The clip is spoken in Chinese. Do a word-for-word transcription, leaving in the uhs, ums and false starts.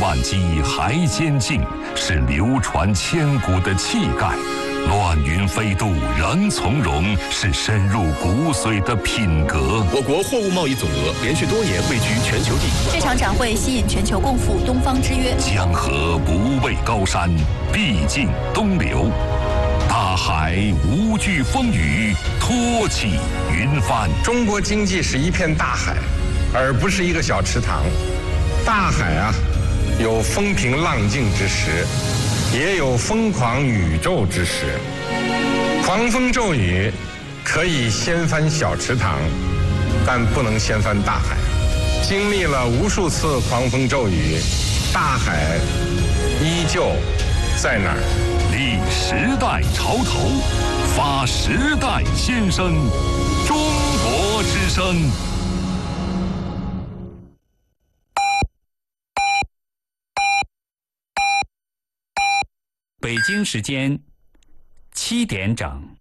万机还坚劲，是流传千古的气概。乱云飞渡人从容，是深入骨髓的品格。 我国货物贸易总额连续多年位居全球第一。 这场展会吸引全球共赴东方之约。 江河不畏高山，必尽东流。大海无惧风雨，托起云帆。 中国经济是一片大海，而不是一个小池塘。大海啊，有风平浪静之时，也有疯狂宇宙之时。狂风骤雨可以掀翻小池塘，但不能掀翻大海。经历了无数次狂风骤雨，大海依旧在那儿。 立时代潮头，发时代先声，中国之声。 北京时间七点整。